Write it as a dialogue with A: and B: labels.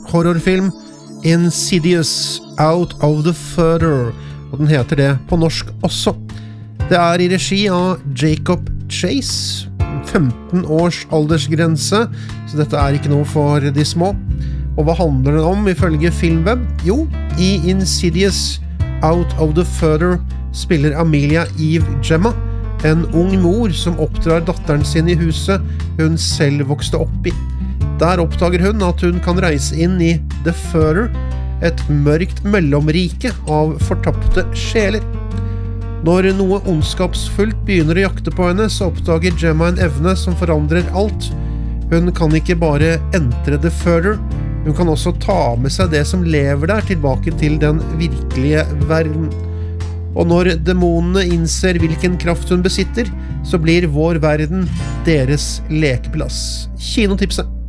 A: horrorfilm Insidious Out of the Further, og den heter det på norsk også. Det i regi av Jacob Chase, 15 års aldersgrense, så dette ikke noe for de små. Og hva handler den om ifølge Filmweb? Jo, i Insidious Out of the Further spiller Amelia Eve Gemma, en ung mor som oppdrar datteren sin i huset hun selv vokste opp i. Der oppdager hun at hun kan reise inn i The Further, et mørkt mellomrike av fortapte sjeler. Når noe ondskapsfullt begynner å jakte på henne, så oppdager Gemma en evne som forandrer alt. Hun kan ikke bare entre The Further, hun kan også ta med seg det som lever der tilbake til den virkelige verden. Og når demonene innser hvilken kraft hun besitter, så blir vår verden deres lekeplass. Kinotipset.